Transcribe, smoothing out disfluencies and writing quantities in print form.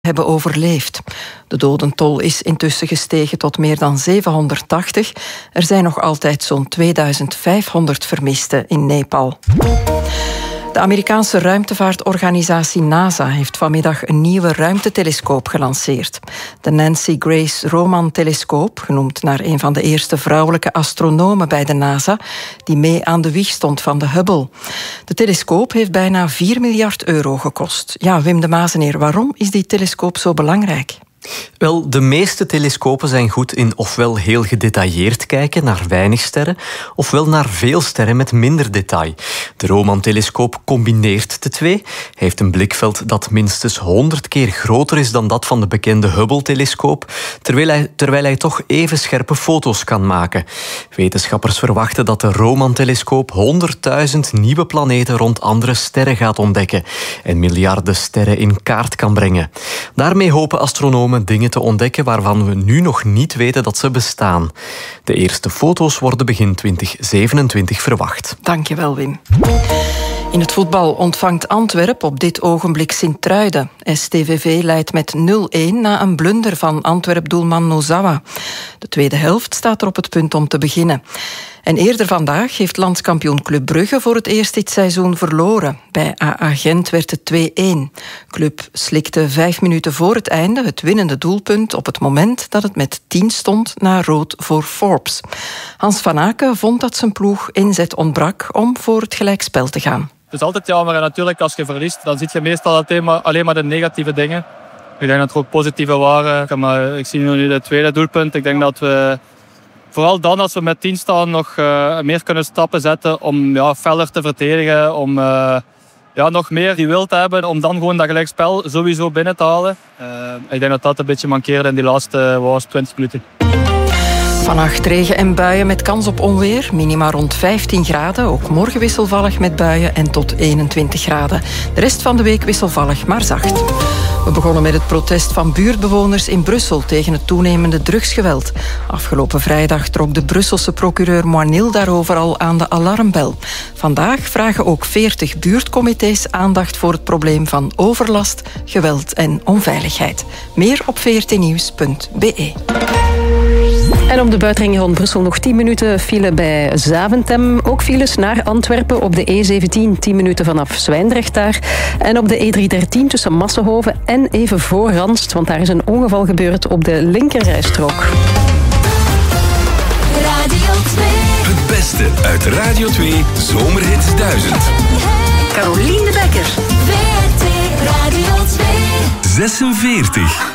hebben overleefd. De dodentol is intussen gestegen tot meer dan 780. Er zijn nog altijd zo'n 2500 vermisten in Nepal. De Amerikaanse ruimtevaartorganisatie NASA heeft vanmiddag een nieuwe ruimtetelescoop gelanceerd. De Nancy Grace Roman-telescoop, genoemd naar een van de eerste vrouwelijke astronomen bij de NASA, die mee aan de wieg stond van de Hubble. De telescoop heeft bijna 4 miljard euro gekost. Ja, Wim de Mazeneer, waarom is die telescoop zo belangrijk? Wel, de meeste telescopen zijn goed in ofwel heel gedetailleerd kijken naar weinig sterren, ofwel naar veel sterren met minder detail. De Roman-telescoop combineert de twee. Hij heeft een blikveld dat minstens 100 keer groter is dan dat van de bekende Hubble-telescoop, terwijl hij toch even scherpe foto's kan maken. Wetenschappers verwachten dat de Roman-telescoop 100.000 nieuwe planeten rond andere sterren gaat ontdekken en miljarden sterren in kaart kan brengen. Daarmee hopen astronomen dingen te ontdekken waarvan we nu nog niet weten dat ze bestaan. De eerste foto's worden begin 2027 verwacht. Dankjewel, Wim. In het voetbal ontvangt Antwerpen op dit ogenblik Sint-Truiden. STVV leidt met 0-1 na een blunder van Antwerp-doelman Nozawa. De tweede helft staat er op het punt om te beginnen. En eerder vandaag heeft landskampioen Club Brugge voor het eerst dit seizoen verloren. Bij AA Gent werd het 2-1. Club slikte 5 minuten voor het einde het winnende doelpunt op het moment dat het met 10 stond na rood voor Forbes. Hans van Aken vond dat zijn ploeg inzet ontbrak om voor het gelijkspel te gaan. Het is altijd jammer en natuurlijk als je verliest, dan zie je meestal alleen maar de negatieve dingen. Ik denk dat er ook positieve waren. Maar ik zie nu het tweede doelpunt. Ik denk dat we vooral dan als we met 10 staan nog meer kunnen stappen zetten om feller te verdedigen, om nog meer die wil te hebben, om dan gewoon dat gelijkspel sowieso binnen te halen. Ik denk dat dat een beetje mankeerde in die laatste 20 minuten. Vannacht regen en buien met kans op onweer. Minima rond 15 graden. Ook morgen wisselvallig met buien en tot 21 graden. De rest van de week wisselvallig, maar zacht. We begonnen met het protest van buurtbewoners in Brussel tegen het toenemende drugsgeweld. Afgelopen vrijdag trok de Brusselse procureur Moinil daarover al aan de alarmbel. Vandaag vragen ook 40 buurtcomité's aandacht voor het probleem van overlast, geweld en onveiligheid. Meer op vrtnieuws.be. En op de buitenring rond Brussel nog 10 minuten file bij Zaventem. Ook files naar Antwerpen op de E17, 10 minuten vanaf Zwijndrecht daar. En op de E313 tussen Massenhoven en even voor Ranst, want daar is een ongeval gebeurd op de linkerrijstrook. Radio 2. Het beste uit Radio 2 Zomerhits 1000. Carolien de Bekker. VRT Radio 2. 46.